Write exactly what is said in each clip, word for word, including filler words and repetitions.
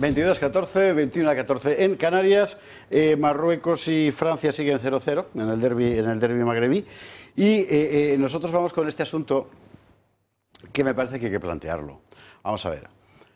veintidós a catorce, veintiuno a catorce en Canarias. Eh, Marruecos y Francia siguen cero cero en el derbi, en el derbi magrebí. Y eh, eh, nosotros vamos con este asunto que me parece que hay que plantearlo. Vamos a ver.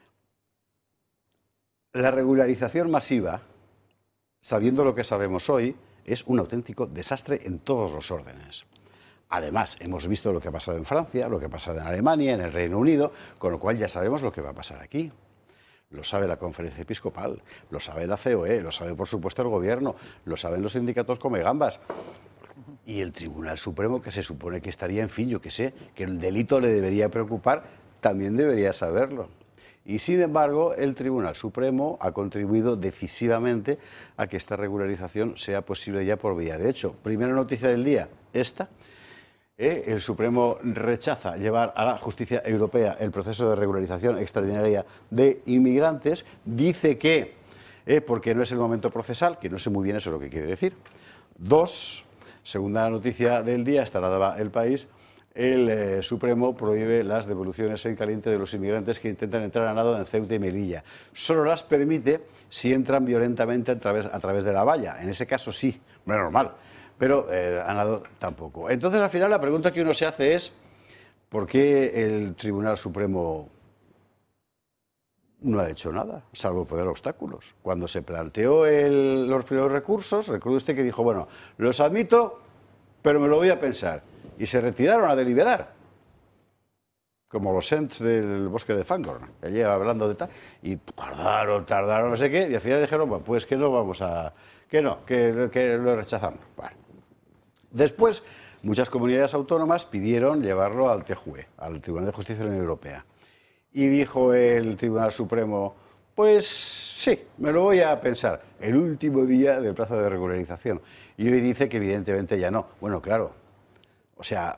La regularización masiva, sabiendo lo que sabemos hoy, es un auténtico desastre en todos los órdenes. Además, hemos visto lo que ha pasado en Francia, lo que ha pasado en Alemania, en el Reino Unido, con lo cual ya sabemos lo que va a pasar aquí. Lo sabe la Conferencia Episcopal, lo sabe la C O E, lo sabe, por supuesto, el Gobierno, lo saben los sindicatos come gambas. Y el Tribunal Supremo, que se supone que estaría, en fin, yo que sé, que el delito le debería preocupar, también debería saberlo. Y, sin embargo, el Tribunal Supremo ha contribuido decisivamente a que esta regularización sea posible ya por vía de hecho. Primera noticia del día, esta. Eh, el Supremo rechaza llevar a la justicia europea el proceso de regularización extraordinaria de inmigrantes. Dice que, eh, porque no es el momento procesal, que no sé muy bien eso lo que quiere decir. Dos, segunda noticia del día, esta la daba El País, el eh, Supremo prohíbe las devoluciones en caliente de los inmigrantes que intentan entrar a nado en Ceuta y Melilla. Solo las permite si entran violentamente a través, a través de la valla. En ese caso sí, no es normal. Pero eh, a nado tampoco. Entonces, al final, la pregunta que uno se hace es ¿por qué el Tribunal Supremo no ha hecho nada, salvo poner obstáculos? Cuando se planteó el, los primeros recursos, recuerdo usted que dijo, bueno, los admito, pero me lo voy a pensar. Y se retiraron a deliberar, como los Ents del bosque de Fangorn, allí hablando de tal, y tardaron, tardaron, no sé qué, y al final dijeron, bueno, pues que no vamos a... que no, que, que lo rechazamos. Bueno. Después, muchas comunidades autónomas pidieron llevarlo al T J U E, al Tribunal de Justicia de la Unión Europea. Y dijo el Tribunal Supremo, pues sí, me lo voy a pensar, el último día del plazo de regularización. Y hoy dice que evidentemente ya no. Bueno, claro, o sea,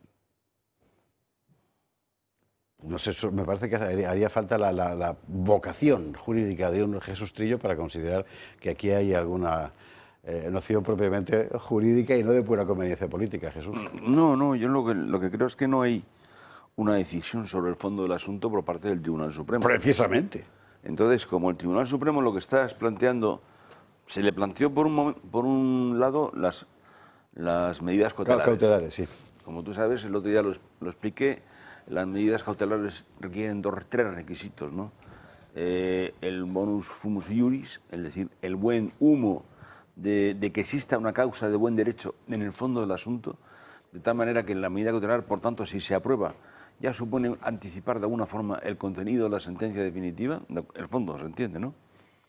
no sé, me parece que haría falta la, la, la vocación jurídica de un Jesús Trillo para considerar que aquí hay alguna... Eh, noción propiamente jurídica y no de pura conveniencia política, Jesús. No, no, yo lo que, lo que creo es que no hay una decisión sobre el fondo del asunto por parte del Tribunal Supremo. Precisamente. Entonces, como el Tribunal Supremo lo que estás planteando, se le planteó por un, por un lado las, las medidas cautelares. Cautelares, sí. Como tú sabes, el otro día lo, lo expliqué, las medidas cautelares requieren dos, tres requisitos, ¿no? Eh, el bonus fumus iuris, es decir, el buen humo De, de que exista una causa de buen derecho en el fondo del asunto, de tal manera que la medida cautelar, por tanto, si se aprueba, ya supone anticipar de alguna forma el contenido de la sentencia definitiva, el fondo se entiende, ¿no?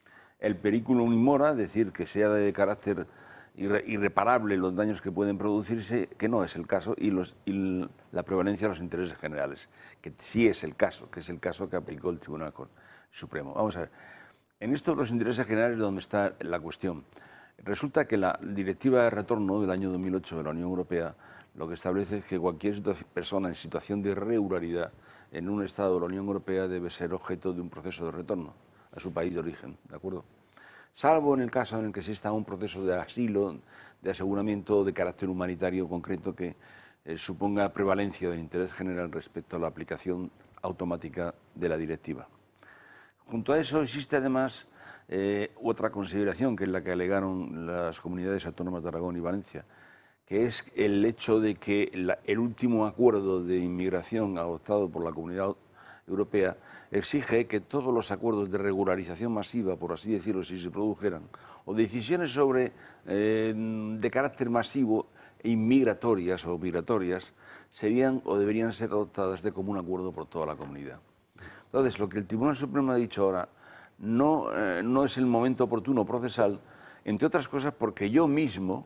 El periculum in mora, es decir, que sea de carácter irre, irreparable los daños que pueden producirse, que no es el caso, y, los, y la prevalencia de los intereses generales, que sí es el caso, que es el caso que aplicó el Tribunal Supremo. Vamos a ver, en esto los intereses generales es donde está la cuestión. Resulta que la Directiva de Retorno del año dos mil ocho de la Unión Europea lo que establece es que cualquier persona en situación de irregularidad en un Estado de la Unión Europea debe ser objeto de un proceso de retorno a su país de origen, ¿de acuerdo? Salvo en el caso en el que exista un proceso de asilo, de aseguramiento de carácter humanitario concreto que eh, suponga prevalencia del interés general respecto a la aplicación automática de la directiva. Junto a eso existe además Eh, otra consideración, que es la que alegaron las comunidades autónomas de Aragón y Valencia, que es el hecho de que la, el último acuerdo de inmigración adoptado por la Comunidad Europea exige que todos los acuerdos de regularización masiva, por así decirlo, si se produjeran, o decisiones sobre eh, de carácter masivo e inmigratorias o migratorias, serían o deberían ser adoptadas de común acuerdo por toda la comunidad. Entonces, lo que el Tribunal Supremo ha dicho ahora No, eh, no es el momento oportuno procesal, entre otras cosas porque yo mismo,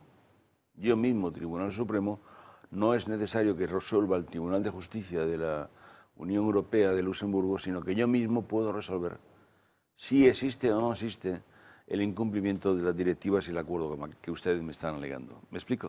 yo mismo, Tribunal Supremo, no es necesario que resuelva el Tribunal de Justicia de la Unión Europea de Luxemburgo, sino que yo mismo puedo resolver si existe o no existe el incumplimiento de las directivas y el acuerdo que ustedes me están alegando. ¿Me explico?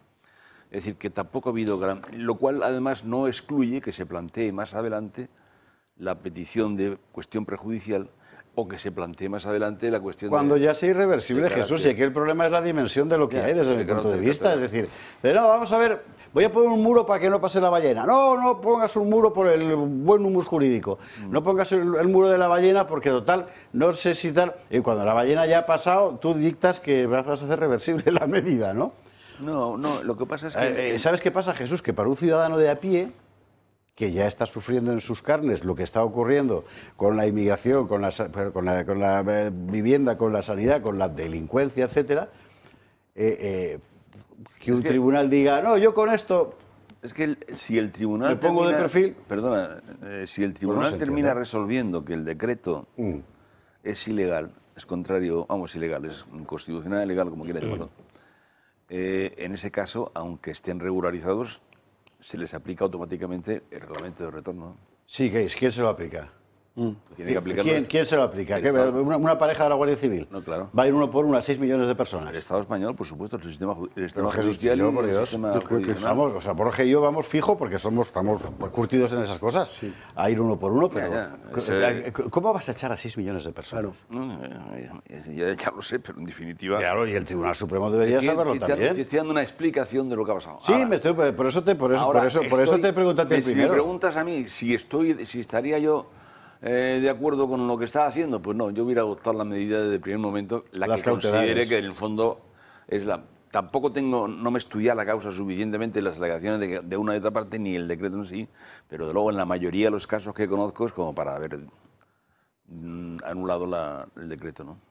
Es decir, que tampoco ha habido gran... Lo cual, además, no excluye que se plantee más adelante la petición de cuestión prejudicial o que se plantee más adelante la cuestión Cuando de, ya sea irreversible, de Jesús, carácter. y aquí el problema es la dimensión de lo que Ya, hay desde de mi punto de carácter vista. Es catalán. decir, de, no, vamos a ver, voy a poner un muro para que no pase la ballena. No, no pongas un muro por el buen humus jurídico. No pongas el, el muro de la ballena porque, total, no sé si tal... Y cuando la ballena ya ha pasado, tú dictas que vas a hacer reversible la medida, ¿no? No, no, lo que pasa es que... Eh, eh, ¿Sabes qué pasa, Jesús? Que para un ciudadano de a pie, que ya está sufriendo en sus carnes lo que está ocurriendo con la inmigración, con la, con la, con la eh, vivienda, con la sanidad, con la delincuencia, etcétera, eh, eh, que Es un que- tribunal diga, no, yo con esto... Es que el- si el tribunal Me pongo de termina- perfil. Perdona, eh, si el tribunal se termina entiende. resolviendo que el decreto Mm. es ilegal, es contrario, vamos, ilegal, es inconstitucional, ilegal, como quiera llamarlo, eh, en ese caso, aunque estén regularizados, se les aplica automáticamente el reglamento de retorno. Sí, ¿qué es? ¿Quién se lo aplica? Tiene que aplicarlo ¿Quién, el- quién se lo aplica? el ¿Qué, Estado. una, una pareja de la Guardia Civil? No, claro. Va a ir uno por uno a seis millones de personas. El Estado español, por supuesto, el sistema, ju- el Pero sistema Jesús, judicial yo, y por el Dios, sistema yo creo que jurisdiccional. estamos, o sea, Borja y yo vamos fijo porque somos, estamos curtidos en esas cosas, a ir uno por uno, pero Ya, ya, c- ese- ¿cómo vas a echar a seis millones de personas? No, eh, eh, ya, ya lo sé, pero en definitiva... Claro, y el Tribunal Supremo debería Te estoy- saberlo te- te- también. Te estoy dando una explicación de lo que ha pasado. Sí, Ahora, me estoy, por eso te, por eso, ahora por eso, por eso estoy- te pregunté a ti me- Si me primero. preguntas a mí si estoy, si estaría yo eh, de acuerdo con lo que estaba haciendo, pues no, yo hubiera adoptado la medida desde el primer momento, la Las que considere cautelares. que en el fondo es la... Tampoco tengo, no me estudia la causa suficientemente las alegaciones de, de una y otra parte, ni el decreto en sí, pero de luego en la mayoría de los casos que conozco es como para haber mm, anulado la- el decreto, ¿no?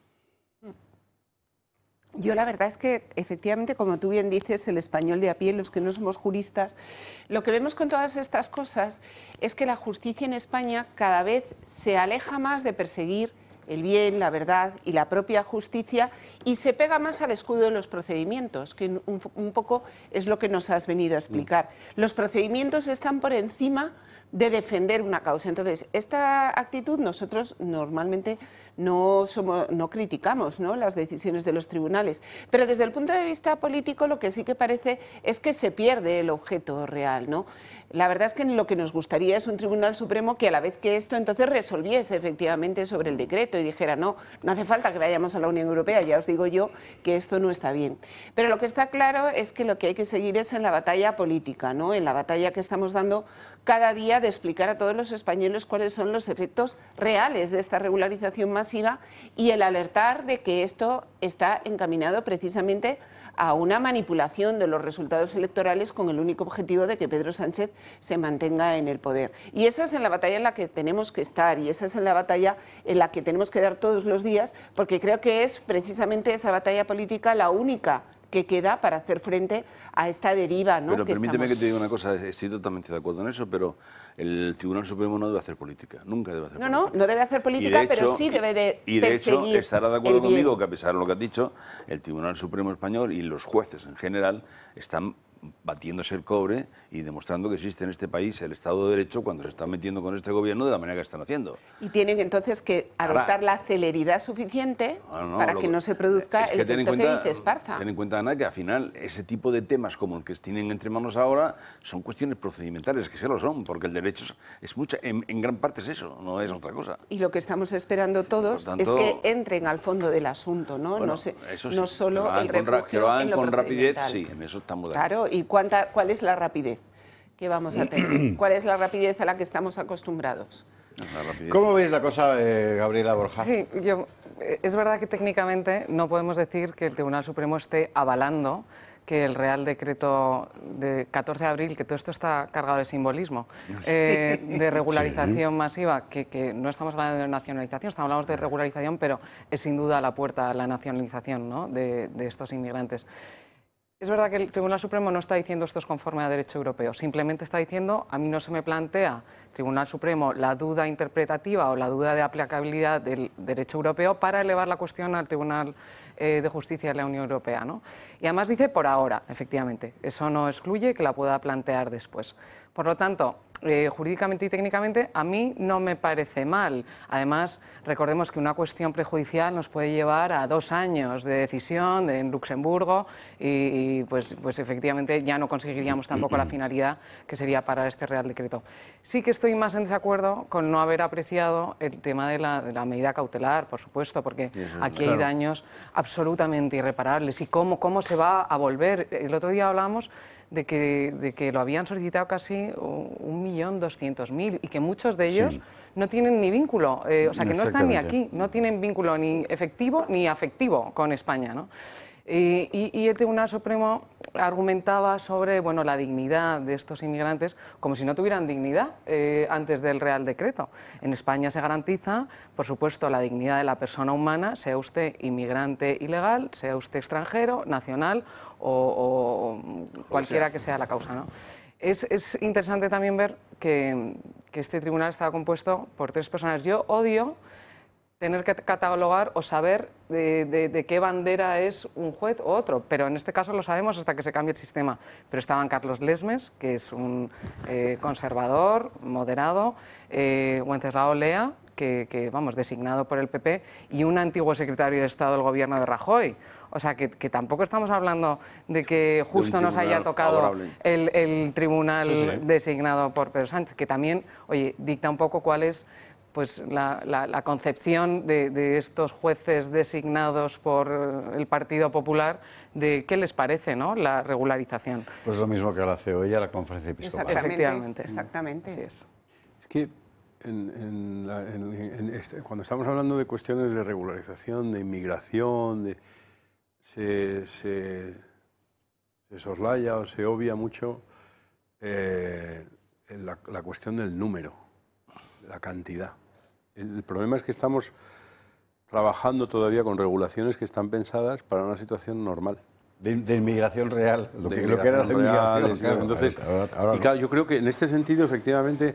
Yo la verdad es que, efectivamente, como tú bien dices, el español de a pie, los que no somos juristas, lo que vemos con todas estas cosas es que la justicia en España cada vez se aleja más de perseguir el bien, la verdad y la propia justicia y se pega más al escudo de los procedimientos, que un, un poco es lo que nos has venido a explicar. Los procedimientos están por encima de defender una causa. Entonces, esta actitud nosotros normalmente no, somos, no criticamos, ¿no?, las decisiones de los tribunales, pero desde el punto de vista político lo que sí que parece es que se pierde el objeto real, ¿no? La verdad es que lo que nos gustaría es un Tribunal Supremo que a la vez que esto entonces resolviese efectivamente sobre el decreto y dijera, no, no hace falta que vayamos a la Unión Europea, ya os digo yo que esto no está bien. Pero lo que está claro es que lo que hay que seguir es en la batalla política, ¿no?, en la batalla que estamos dando cada día de explicar a todos los españoles cuáles son los efectos reales de esta regularización masiva y el alertar de que esto está encaminado precisamente a una manipulación de los resultados electorales con el único objetivo de que Pedro Sánchez se mantenga en el poder. Y esa es en la batalla en la que tenemos que estar y esa es en la batalla en la que tenemos que dar todos los días, porque creo que es precisamente esa batalla política la única que queda para hacer frente a esta deriva, ¿no?, Pero que permíteme estamos... que te diga una cosa, estoy totalmente de acuerdo en eso, pero el Tribunal Supremo no debe hacer política, nunca debe hacer No, política. no, no debe hacer Y política, de pero hecho- sí debe de Y de hecho perseguir estará de acuerdo el bien. conmigo que a pesar de lo que has dicho, el Tribunal Supremo Español y los jueces en general están batiéndose el cobre y demostrando que existe en este país el Estado de Derecho cuando se están metiendo con este gobierno de la manera que están haciendo. Y tienen entonces que Ahora- adoptar la celeridad suficiente Ah, no, para lo que no se produzca es el ten en efecto cuenta- que dice Esparza. Ten en cuenta, Ana, que al final ese tipo de temas como el que tienen entre manos ahora son cuestiones procedimentales, que se lo son, porque el derecho es, es mucha, en, en gran parte es eso, no es otra cosa. Y lo que estamos esperando todos Por tanto- es que entren al fondo del asunto, ¿no? Bueno, no, se- eso sí, no que solo lo hagan el con ra- refugio que lo hagan en lo con rapidez, procedimental. sí, en eso estamos de acuerdo. Claro, ¿y cuánta, cuál es la rapidez que vamos a tener? ¿Cuál es la rapidez a la que estamos acostumbrados? La rapidez. ¿Cómo veis la cosa, eh, Gabriela Borja? Sí, yo, eh, es verdad que técnicamente no podemos decir que el Tribunal Supremo esté avalando que el Real Decreto de catorce de abril, que todo esto está cargado de simbolismo, eh, de regularización masiva, que, que no estamos hablando de nacionalización, estamos hablando de regularización, pero es sin duda la puerta a la nacionalización, ¿no?, de, de estos inmigrantes. Es verdad que el Tribunal Supremo no está diciendo esto es conforme a derecho europeo, simplemente está diciendo, a mí no se me plantea, Tribunal Supremo, la duda interpretativa o la duda de aplicabilidad del derecho europeo para elevar la cuestión al Tribunal eh, de Justicia de la Unión Europea, ¿no? Y además dice por ahora, efectivamente, eso no excluye que la pueda plantear después. Por lo tanto, eh, jurídicamente y técnicamente a mí no me parece mal. Además, recordemos que una cuestión prejudicial nos puede llevar a dos años de decisión de, en Luxemburgo y, y pues, pues efectivamente ya no conseguiríamos tampoco la finalidad que sería parar este Real Decreto. Sí que estoy más en desacuerdo con no haber apreciado el tema de la, de la medida cautelar, por supuesto, porque aquí hay daños absolutamente irreparables. ¿Y cómo, cómo se va a volver? El otro día hablábamos de que, de que lo habían solicitado casi un millón doscientos mil y que muchos de ellos sí. no tienen ni vínculo, eh, o sea, que no están ni aquí, no tienen vínculo ni efectivo ni afectivo con España, ¿no? Y, y, y el Tribunal Supremo argumentaba sobre bueno, la dignidad de estos inmigrantes como si no tuvieran dignidad eh, antes del Real Decreto. En España se garantiza, por supuesto, la dignidad de la persona humana, sea usted inmigrante ilegal, sea usted extranjero, nacional o, o cualquiera o sea. que sea la causa, ¿no? Es, es interesante también ver que, que este tribunal estaba compuesto por tres personas. Yo odio tener que catalogar o saber de, de, de qué bandera es un juez o otro, pero en este caso lo sabemos hasta que se cambie el sistema. Pero estaban Carlos Lesmes, que es un eh, conservador, moderado, eh, Wenceslao Lea, que, que, vamos, designado por el P P, y un antiguo secretario de Estado del gobierno de Rajoy. O sea, que, que tampoco estamos hablando de que justo de nos haya tocado el, el tribunal sí, sí. designado por Pedro Sánchez, que también, oye, dicta un poco cuál es pues la, la, la concepción de, de estos jueces designados por el Partido Popular, de qué les parece, ¿no?, la regularización. Pues lo mismo que la C O E y a la Conferencia Episcopal. Exactamente, Efectivamente. exactamente. Así es. Es que en, en la, en, en este, cuando estamos hablando de cuestiones de regularización, de inmigración, de, se, se, se soslaya o se obvia mucho eh, la, la cuestión del número, la cantidad. El problema es que estamos trabajando todavía con regulaciones que están pensadas para una situación normal. De, de inmigración real, lo, de que, inmigración lo que era la inmigración real, claro. Entonces, ahora, ahora y claro, yo creo que en este sentido, efectivamente,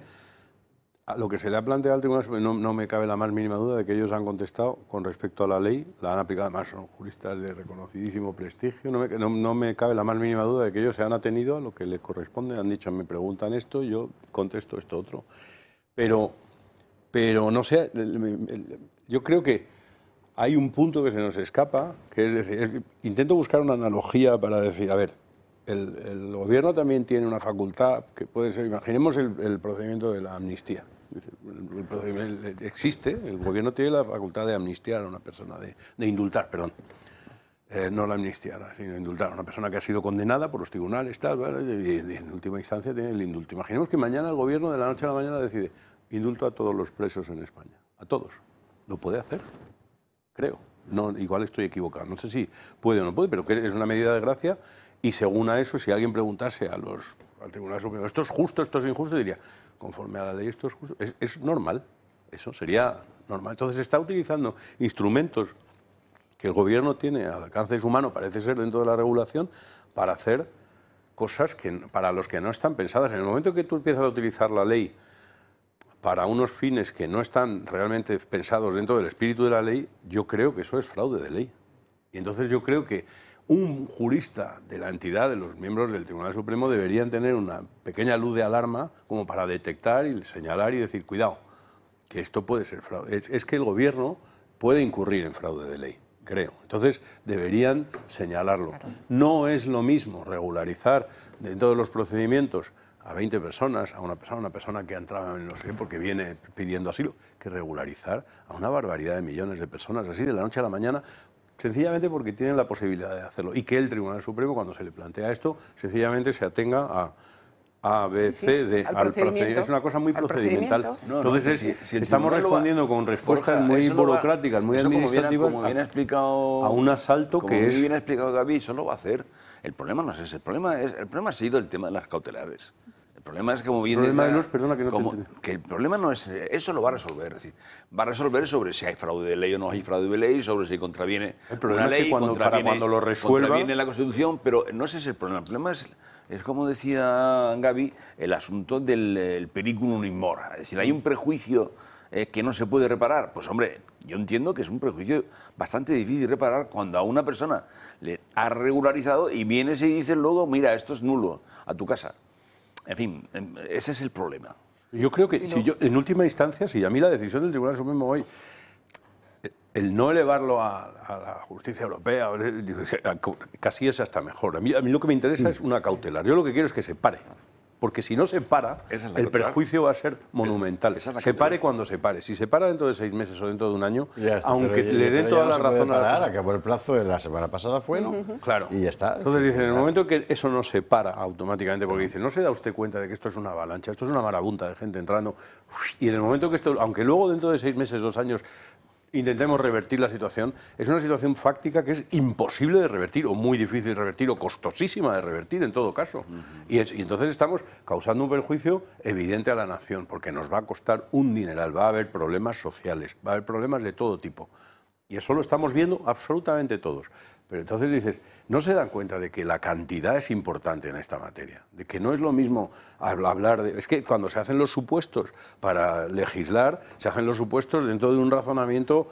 a lo que se le ha planteado al Tribunal Supremo, no, no me cabe la más mínima duda de que ellos han contestado con respecto a la ley, la han aplicado, además son juristas de reconocidísimo prestigio, no me, no, no me cabe la más mínima duda de que ellos se han atenido a lo que les corresponde, han dicho, me preguntan esto, yo contesto esto otro. Pero... Pero no sé, yo creo que hay un punto que se nos escapa, que es decir, intento buscar una analogía para decir, a ver, el, el gobierno también tiene una facultad que puede ser, imaginemos el, el procedimiento de la amnistía. El, el procedimiento, existe, el gobierno tiene la facultad de amnistiar a una persona, de, de indultar, perdón. Eh, no la amnistiar, sino indultar a una persona que ha sido condenada por los tribunales, tal, ¿vale? y, y en última instancia tiene el indulto. Imaginemos que mañana el gobierno de la noche a la mañana decide indulto a todos los presos en España, a todos. Lo puede hacer, creo. No, igual estoy equivocado, no sé si puede o no puede, pero que es una medida de gracia y según a eso, si alguien preguntase a los, al Tribunal Supremo, ¿esto es justo, esto es injusto? Diría, conforme a la ley esto es justo. Es, es normal, eso sería normal. Entonces está utilizando instrumentos que el gobierno tiene al alcance de su mano, parece ser dentro de la regulación, para hacer cosas que, para los que no están pensadas. En el momento que tú empiezas a utilizar la ley para unos fines que no están realmente pensados dentro del espíritu de la ley, yo creo que eso es fraude de ley. Y entonces yo creo que un jurista de la entidad, de los miembros del Tribunal Supremo, deberían tener una pequeña luz de alarma como para detectar y señalar y decir, cuidado, que esto puede ser fraude. Es, es que el gobierno puede incurrir en fraude de ley, creo. Entonces deberían señalarlo. Claro. No es lo mismo regularizar dentro de los procedimientos a veinte personas, a una persona, una persona que ha entrado en no sé qué porque viene pidiendo asilo, que regularizar a una barbaridad de millones de personas así de la noche a la mañana, sencillamente porque tienen la posibilidad de hacerlo. Y que el Tribunal Supremo, cuando se le plantea esto, sencillamente se atenga a A, B, sí, C, D, sí, al, al procedimiento. Es una cosa muy procedimental. No, Entonces, no, es, si, si estamos respondiendo va, con respuestas Borja, muy burocráticas, va, muy administrativas, como bien ha explicado, a un asalto como que muy es... bien ha explicado Gaby, eso lo va a hacer. El problema no es ese, el problema, es, el problema ha sido el tema de las cautelares. El problema es, como bien el problema decía, no es, perdona que no como, te entiendo. que el problema no es, eso lo va a resolver, es decir, va a resolver sobre si hay fraude de ley o no hay fraude de ley, sobre si contraviene el problema una es ley, que cuando, contraviene, para cuando lo resuelva... contraviene la Constitución, pero no ese es el problema. El problema es, es como decía Gaby, el asunto del el periculum in mora, es decir, hay un prejuicio eh, que no se puede reparar. Pues hombre, yo entiendo que es un prejuicio bastante difícil de reparar cuando a una persona le ha regularizado y vienes y dices luego, mira, esto es nulo, a tu casa. En fin, ese es el problema. Yo creo que, si yo, en última instancia, si a mí la decisión del Tribunal Supremo hoy, el no elevarlo a, a la justicia europea, casi es hasta mejor. A mí, a mí lo que me interesa es una cautelar. Yo lo que quiero es que se pare. Porque si no se para, es el cautelar. Perjuicio va a ser monumental. Esa, esa se pare cuando se pare. Si se para dentro de seis meses o dentro de un año, ya está, aunque pero, le den toda la razón parar, a la... Acabó el plazo de la semana pasada, fue, ¿no? Uh-huh. Claro. Y ya está. Entonces dicen, en el momento que eso no se para automáticamente, porque dicen, no se da usted cuenta de que esto es una avalancha, esto es una marabunta de gente entrando, y en el momento que esto, aunque luego dentro de seis meses, dos años, intentemos revertir la situación, es una situación fáctica que es imposible de revertir, o muy difícil de revertir, o costosísima de revertir en todo caso. Uh-huh. y, es, y entonces estamos causando un perjuicio evidente a la nación, porque nos va a costar un dineral, va a haber problemas sociales, va a haber problemas de todo tipo. Y eso lo estamos viendo absolutamente todos. Pero entonces dices, no se dan cuenta de que la cantidad es importante en esta materia, de que no es lo mismo hablar de... Es que cuando se hacen los supuestos para legislar, se hacen los supuestos dentro de un razonamiento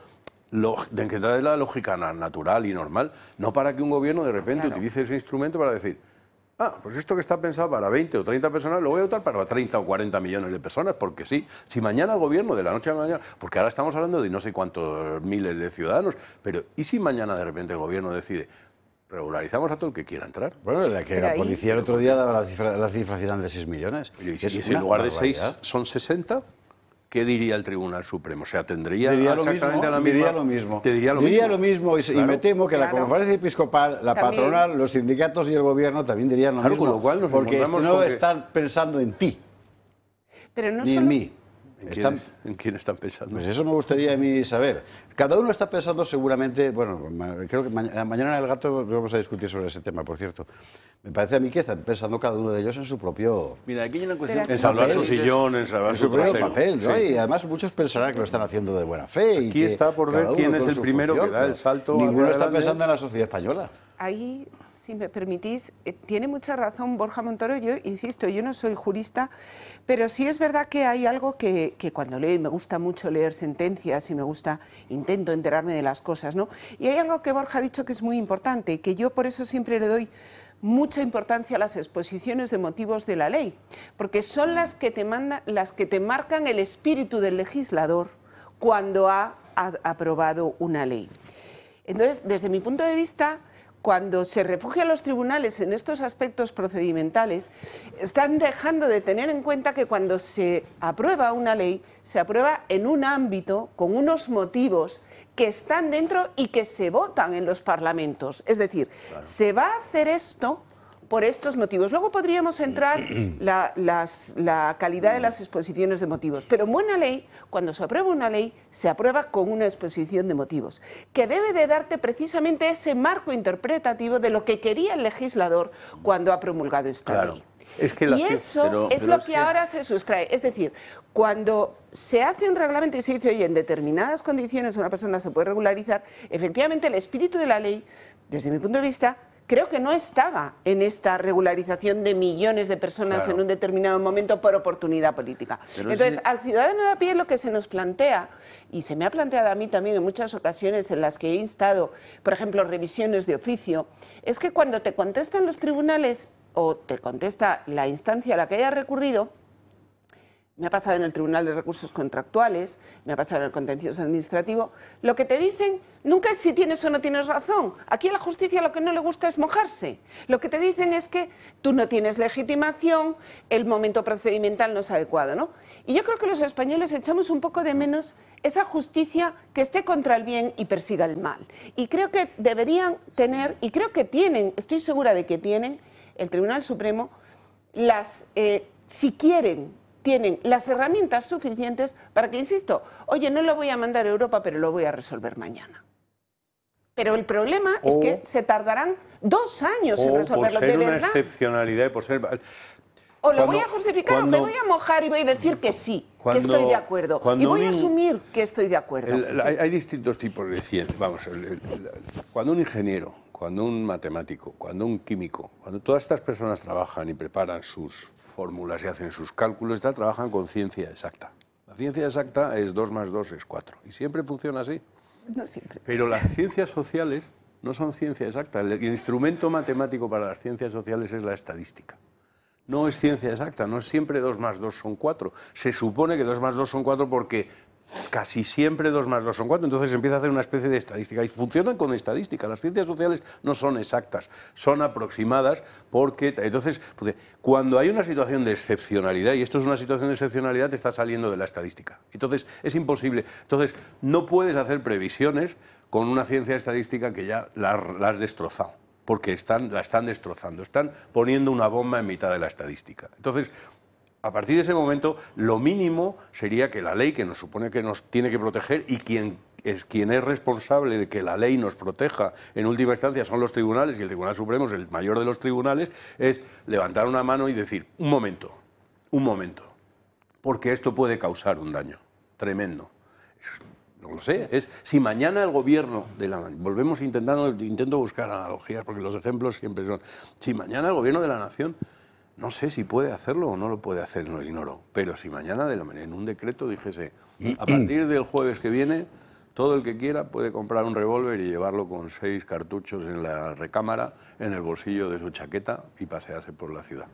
dentro de la lógica natural y normal, no para que un gobierno de repente claro. utilice ese instrumento para decir, ah, pues esto que está pensado para veinte o treinta personas, lo voy a votar para treinta o cuarenta millones de personas, porque sí. Si mañana el gobierno, de la noche a la mañana, porque ahora estamos hablando de no sé cuántos miles de ciudadanos, pero ¿y si mañana de repente el gobierno decide, regularizamos a todo el que quiera entrar? Bueno, la que pero la ahí... policía el otro día daba la cifra, la cifra final de seis millones. Y si es en lugar de seis son sesenta... ¿Qué diría el Tribunal Supremo? O sea, tendría diría exactamente lo mismo, la misma... Diría lo mismo. Te diría lo diría mismo. lo mismo y, claro. y me temo que claro. la conferencia episcopal, la también. patronal, los sindicatos y el gobierno también dirían lo claro, mismo. Con lo cual nos porque no porque... están pensando en ti, Pero no ni solo... en mí. ¿En, están... quién, ¿En quién están pensando? Pues eso me gustaría a mí saber. Cada uno está pensando seguramente... Bueno, creo que mañana, mañana en El Gato vamos a discutir sobre ese tema, por cierto. Me parece a mí que están pensando cada uno de ellos en su propio... Mira, aquí hay una cuestión... En salvar su sillón, en salvar en su, su propio trasero. papel, ¿no? Sí. Y además muchos pensarán que lo están haciendo de buena fe. Y aquí que está por ver quién es el primero función, que da el salto. Ninguno está pensando en la sociedad española. Ahí... Si me permitís, eh, tiene mucha razón Borja Montoro. Yo insisto, yo no soy jurista, pero sí es verdad que hay algo que, que cuando leo, y me gusta mucho leer sentencias y me gusta, intento enterarme de las cosas, ¿no? Y hay algo que Borja ha dicho que es muy importante, que yo por eso siempre le doy mucha importancia a las exposiciones de motivos de la ley, porque son las que te mandan, las que te marcan el espíritu del legislador cuando ha, ha aprobado una ley. Entonces, desde mi punto de vista, cuando se refugian los tribunales en estos aspectos procedimentales, están dejando de tener en cuenta que cuando se aprueba una ley, se aprueba en un ámbito con unos motivos que están dentro y que se votan en los parlamentos. Es decir, claro. se va a hacer esto por estos motivos. Luego podríamos entrar la, las, la calidad de las exposiciones de motivos, pero en buena ley, cuando se aprueba una ley, se aprueba con una exposición de motivos, que debe de darte precisamente ese marco interpretativo de lo que quería el legislador cuando ha promulgado esta claro. ley. Es que la... Y eso pero, es pero lo es que, que ahora se sustrae. Es decir, cuando se hace un reglamento y se dice, oye, en determinadas condiciones una persona se puede regularizar, efectivamente el espíritu de la ley, desde mi punto de vista, creo que no estaba en esta regularización de millones de personas claro. en un determinado momento por oportunidad política. Pero Entonces, sí. al ciudadano de a pie lo que se nos plantea, y se me ha planteado a mí también en muchas ocasiones en las que he instado, por ejemplo, revisiones de oficio, es que cuando te contestan los tribunales o te contesta la instancia a la que hayas recurrido, me ha pasado en el Tribunal de Recursos Contractuales, me ha pasado en el contencioso administrativo, lo que te dicen nunca es si tienes o no tienes razón. Aquí a la justicia lo que no le gusta es mojarse. Lo que te dicen es que tú no tienes legitimación, el momento procedimental no es adecuado, ¿no? Y yo creo que los españoles echamos un poco de menos esa justicia que esté contra el bien y persiga el mal. Y creo que deberían tener, y creo que tienen, estoy segura de que tienen, el Tribunal Supremo, las, eh, si quieren, tienen las herramientas suficientes para que, insisto, oye, no lo voy a mandar a Europa, pero lo voy a resolver mañana. Pero el problema o, es que se tardarán dos años en resolverlo, por ser de una verdad. excepcionalidad, por ser... O cuando, lo voy a justificar cuando, o me voy a mojar y voy a decir que sí, cuando, que estoy de acuerdo. Y voy a asumir que estoy de acuerdo. El, hay, hay distintos tipos de ciencia. Vamos, el, el, el, cuando un ingeniero, cuando un matemático, cuando un químico, cuando todas estas personas trabajan y preparan sus fórmulas y hacen sus cálculos, ya trabajan con ciencia exacta. La ciencia exacta es dos más dos es cuatro. Y siempre funciona así. No siempre. Pero las ciencias sociales no son ciencia exacta. El, el instrumento matemático para las ciencias sociales es la estadística. no es ciencia exacta, no es siempre dos más dos son cuatro. Se supone que dos más dos son cuatro porque casi siempre dos más dos son cuatro, entonces se empieza a hacer una especie de estadística y funcionan con estadística. Las ciencias sociales no son exactas, son aproximadas porque, entonces, cuando hay una situación de excepcionalidad, y esto es una situación de excepcionalidad, te está saliendo de la estadística. Entonces, es imposible. Entonces, no puedes hacer previsiones con una ciencia estadística que ya la, la has destrozado, porque están, la están destrozando, están poniendo una bomba en mitad de la estadística. Entonces, a partir de ese momento, lo mínimo sería que la ley, que nos supone que nos tiene que proteger, y quien es, quien es responsable de que la ley nos proteja en última instancia son los tribunales, y el Tribunal Supremo es el mayor de los tribunales, es levantar una mano y decir, un momento, un momento, porque esto puede causar un daño tremendo. No lo sé, es si mañana el gobierno de la... Volvemos intentando, intento buscar analogías, porque los ejemplos siempre son... Si mañana el gobierno de la nación... No sé si puede hacerlo o no lo puede hacer, no lo ignoro. Pero si mañana de la, en un decreto dijese, a partir del jueves que viene, todo el que quiera puede comprar un revólver y llevarlo con seis cartuchos en la recámara, en el bolsillo de su chaqueta y pasearse por la ciudad.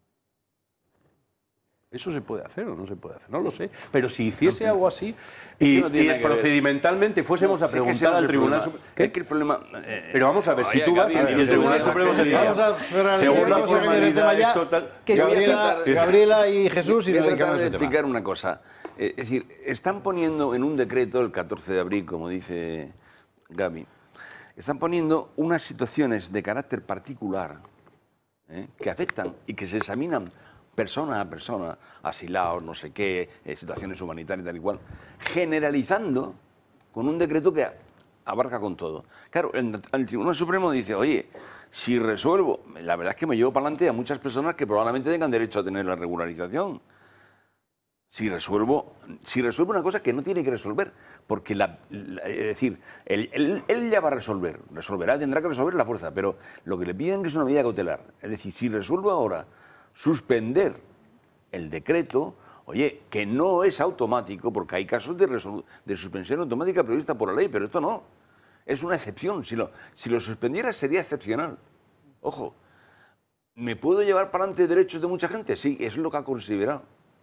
¿Eso se puede hacer o no se puede hacer? No lo sé. Pero si hiciese algo así y, no y procedimentalmente fuésemos no, a preguntar no al Tribunal Supremo. Es que el problema... Eh, pero vamos a ver, si tú vas y Gabriel, el Tribunal Gabriel, Supremo te dice... Vamos a cerrar según la vamos a cambiar el tema formalidad ya. es total... Que Gabriela, Gabriela y Jesús y voy a nos dedicamos tratar de a este tema. explicar una cosa. Eh, es decir, están poniendo en un decreto, el catorce de abril, como dice Gaby, están poniendo unas situaciones de carácter particular eh, que afectan y que se examinan persona a persona, asilados, no sé qué, eh, situaciones humanitarias, tal y cual, generalizando con un decreto que abarca con todo. Claro, el, el Tribunal Supremo dice, oye, si resuelvo, la verdad es que me llevo para adelante a muchas personas que probablemente tengan derecho a tener la regularización. Si resuelvo, si resuelvo una cosa que no tiene que resolver, porque, la, la, es decir, él, él, él ya va a resolver, resolverá, tendrá que resolver la fuerza, pero lo que le piden es una medida cautelar. Es decir, si resuelvo ahora suspender el decreto, oye, que no es automático, porque hay casos de, de suspensión automática prevista por la ley, pero esto no, es una excepción. Si lo, si lo suspendiera sería excepcional. Ojo, ¿me puedo llevar para adelante derechos de mucha gente? Sí, eso es lo que ha considerado.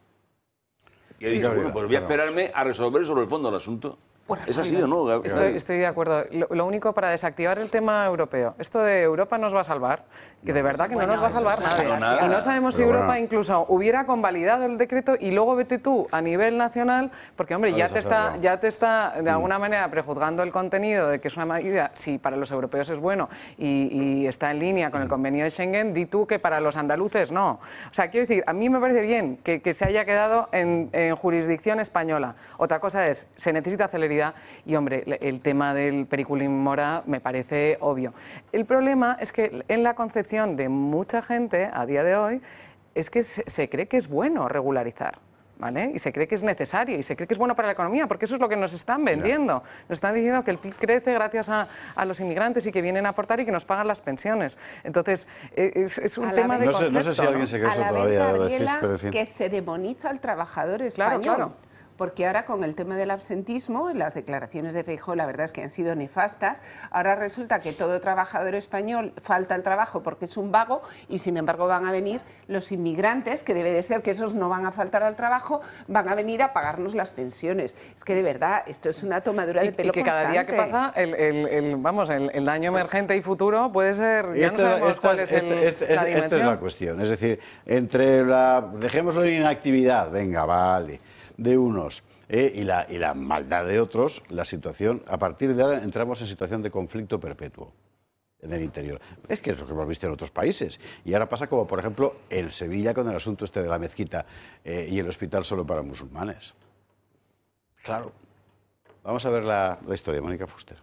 Y he dicho, Gabriela, bueno, pues voy a claro. esperarme a resolver sobre el fondo del asunto. Bueno, ¿Es así o no, Gabriel? Estoy, estoy de acuerdo. Lo, lo único para desactivar el tema europeo, esto de Europa nos va a salvar, que de verdad que no bueno, nos va a eso salvar es una nadie. desgracia. Y no sabemos si Pero Europa bueno. incluso hubiera convalidado el decreto y luego vete tú a nivel nacional, porque hombre, ya Puedes te, está, hacerlo. ya te está de alguna manera prejuzgando el contenido de que es una medida, si para los europeos es bueno y, y está en línea con el convenio de Schengen, di tú que para los andaluces no. O sea, quiero decir, a mí me parece bien que, que se haya quedado en, en jurisdicción española. Otra cosa es, se necesita celeridad y hombre, el tema del periculín mora me parece obvio. El problema es que en la concepción de mucha gente a día de hoy es que se, se cree que es bueno regularizar, ¿vale? Y se cree que es necesario y se cree que es bueno para la economía, porque eso es lo que nos están vendiendo. Nos están diciendo que el P I B crece gracias a, a los inmigrantes y que vienen a aportar y que nos pagan las pensiones. Entonces, es, es un A la tema de No sé, concepto. no sé si alguien se cree A eso la vez, todavía, debo decir, Gabriela, pero en fin. que se demoniza al trabajador Claro, español. claro. Porque ahora con el tema del absentismo, las declaraciones de Feijóo la verdad es que han sido nefastas, ahora resulta que todo trabajador español falta al trabajo porque es un vago y sin embargo van a venir los inmigrantes, que debe de ser que esos no van a faltar al trabajo, van a venir a pagarnos las pensiones. Es que de verdad esto es una tomadura Y, de pelo y que cada día que constante. pasa, el, el, el, vamos, el, el daño emergente y futuro puede ser, ya no Esta- sabemos esta cuál es- es el, este- este- la esta es dimensión. la cuestión. Es decir, entre la, dejémoslo en inactividad, venga, vale, de unos, eh, y, la, y la maldad de otros, la situación, a partir de ahora entramos en situación de conflicto perpetuo en el interior. Es que es lo que hemos visto en otros países. Y ahora pasa como, por ejemplo, en Sevilla con el asunto este de la mezquita eh, y el hospital solo para musulmanes. Claro. Vamos a ver la, la historia, Mónica Fuster.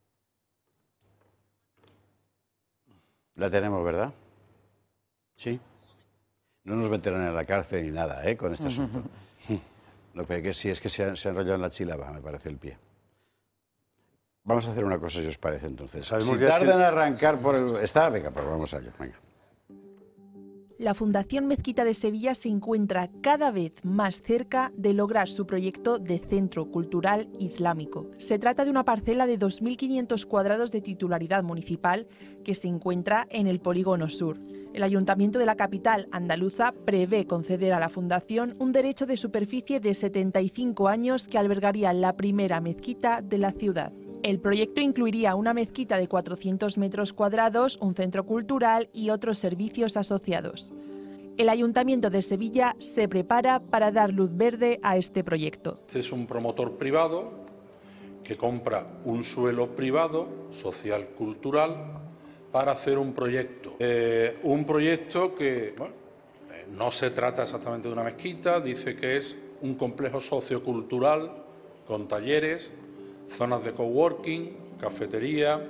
La tenemos, ¿verdad? Sí. No nos meterán en la cárcel ni nada, ¿eh? Con este asunto. Lo que, que sí es que se ha, se ha enrollado en la chilaba, me parece el pie. Vamos a hacer una cosa, si os parece, entonces. Sabemos Si ya tardan si- en arrancar por el... ¿Está? Venga, pues vamos a ello, venga. La Fundación Mezquita de Sevilla se encuentra cada vez más cerca de lograr su proyecto de Centro Cultural Islámico. Se trata de una parcela de dos mil quinientos cuadrados de titularidad municipal que se encuentra en el Polígono Sur. El Ayuntamiento de la capital andaluza prevé conceder a la Fundación un derecho de superficie de setenta y cinco años que albergaría la primera mezquita de la ciudad. El proyecto incluiría una mezquita de cuatrocientos metros cuadrados, un centro cultural y otros servicios asociados. El Ayuntamiento de Sevilla se prepara para dar luz verde a este proyecto. Este es un promotor privado que compra un suelo privado, social, cultural, para hacer un proyecto. Eh, un proyecto que bueno, eh, no se trata exactamente de una mezquita, dice que es un complejo sociocultural con talleres, zonas de coworking, cafetería,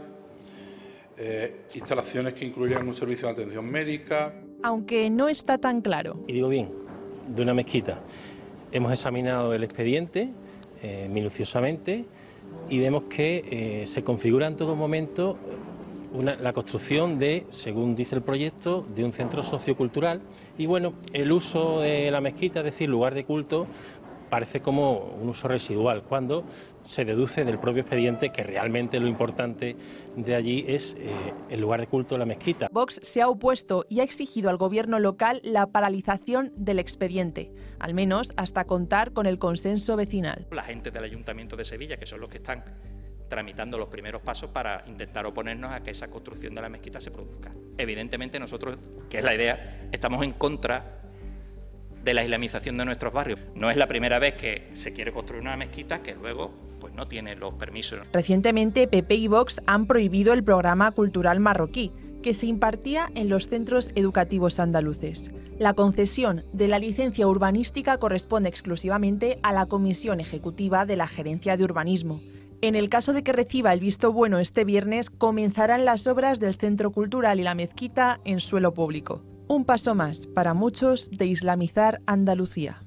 eh, instalaciones que incluirían un servicio de atención médica. Aunque no está tan claro. Y digo bien, de una mezquita. Hemos examinado el expediente eh, minuciosamente y vemos que eh, se configura en todo momento una, la construcción de, según dice el proyecto, de un centro sociocultural y bueno, el uso de la mezquita, es decir, lugar de culto, parece como un uso residual, cuando se deduce del propio expediente que realmente lo importante de allí es eh, el lugar de culto de la mezquita. Vox se ha opuesto y ha exigido al gobierno local la paralización del expediente, al menos hasta contar con el consenso vecinal. La gente del Ayuntamiento de Sevilla, que son los que están tramitando los primeros pasos para intentar oponernos a que esa construcción de la mezquita se produzca. Evidentemente nosotros, que es la idea, estamos en contra de la islamización de nuestros barrios. No es la primera vez que se quiere construir una mezquita que luego pues, no tiene los permisos. Recientemente, P P y Vox han prohibido el programa cultural marroquí, que se impartía en los centros educativos andaluces. La concesión de la licencia urbanística corresponde exclusivamente a la Comisión Ejecutiva de la Gerencia de Urbanismo. En el caso de que reciba el visto bueno este viernes, comenzarán las obras del Centro Cultural y la mezquita en suelo público. Un paso más, para muchos, de islamizar Andalucía.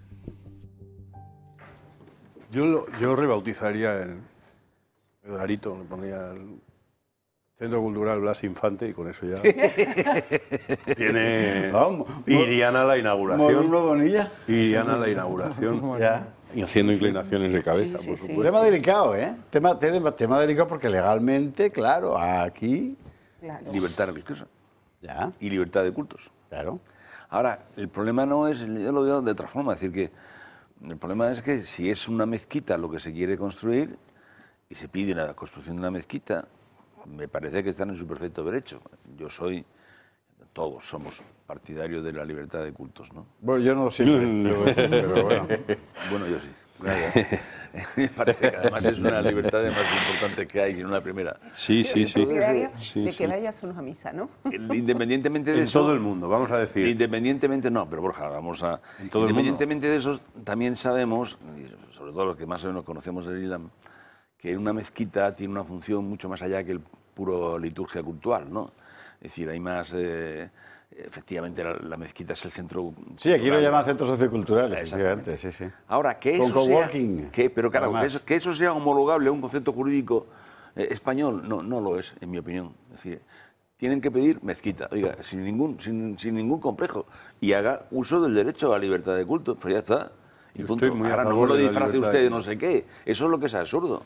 Yo, lo, yo rebautizaría el, el garito, le pondría el Centro Cultural Blas Infante y con eso ya tiene... Vamos, irían a la inauguración. ¿Una bonilla? Irían a la inauguración. Ya. Y haciendo inclinaciones de cabeza, Sí, sí, por sí, supuesto. Tema delicado, ¿eh? Tema, tema, tema delicado porque legalmente, claro, aquí... Claro. Libertad religiosa Ya, y libertad de cultos. claro. Ahora, el problema no es, yo lo veo de otra forma, es decir, que el problema es que si es una mezquita lo que se quiere construir y se pide la construcción de una mezquita, me parece que están en su perfecto derecho. Yo soy, todos somos partidarios de la libertad de cultos, ¿no? Bueno, yo no lo sé, pero bueno. Bueno, yo sí. Gracias. Me parece que además es una libertad de más importante que hay en una primera. Sí, sí, sí. Partidaria Sí, de sí. que vayas a una misa, ¿no? Independientemente de En eso... todo el mundo, vamos a decir. Independientemente, no, pero Borja, vamos a... En todo el mundo. Independientemente de eso, también sabemos, y sobre todo los que más o menos conocemos del Islam, que una mezquita tiene una función mucho más allá que el puro liturgia cultural, ¿no? Es decir, hay más... Eh, efectivamente, la, la mezquita es el centro... Sí, aquí lo cultural. llaman centro sociocultural, Exactamente. efectivamente, sí, sí. Ahora, que Con eso sea... coworking, Que, pero claro, que además. eso, que eso sea homologable a un concepto jurídico eh, español, no, no lo es, en mi opinión. Es decir, tienen que pedir mezquita, oiga, sin ningún, sin, sin ningún complejo, y haga uso del derecho a la libertad de culto, pues ya está. Y Yo punto. estoy muy a Ahora no favor me lo de la disfrace libertad usted de de no sé qué, eso es lo que es absurdo.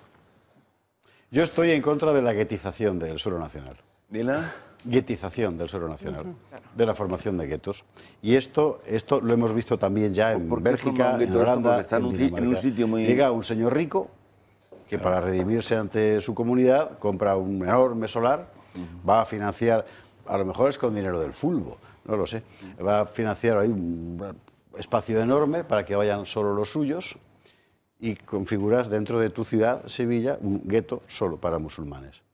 Yo estoy en contra de la guetización del suelo nacional. ¿De la? Guetización del suelo nacional, de la formación de guetos. Y esto, esto lo hemos visto también ya en ¿Por qué forma Bélgica, un en gueto esto? Holanda, Porque está en un ci- en un Dinamarca. sitio muy- Llega un señor rico que para redimirse ante su comunidad compra un enorme solar, va a financiar, a lo mejor es con dinero del fulbo, no lo sé, va a financiar ahí un espacio enorme para que vayan solo los suyos y configuras dentro de tu ciudad, Sevilla, un gueto solo para musulmanes.